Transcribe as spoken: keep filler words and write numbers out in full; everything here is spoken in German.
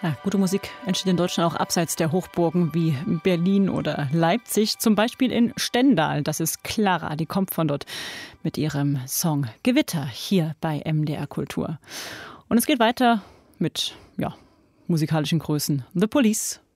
Ja, gute Musik entsteht in Deutschland auch abseits der Hochburgen wie Berlin oder Leipzig. Zum Beispiel in Stendal. Das ist Clara, die kommt von dort mit ihrem Song Gewitter hier bei M D R Kultur. Und es geht weiter mit ja, musikalischen Größen. The Police.